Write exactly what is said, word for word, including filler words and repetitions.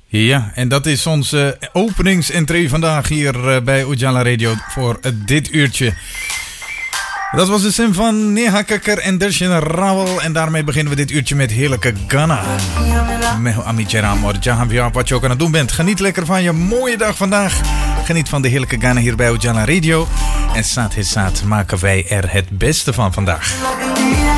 Ja, en dat is onze openingsentree vandaag hier bij Ujala Radio voor dit uurtje. Dat was de stem van Neha Kakkar en Darshan Rawal. En daarmee beginnen we dit uurtje met heerlijke Ghana. Meho Amichera Morja, wat je ook aan het doen bent. Geniet lekker van je mooie dag vandaag. Geniet van de heerlijke Ghana hier bij Ujala Radio. En saat is saat maken wij er het beste van vandaag.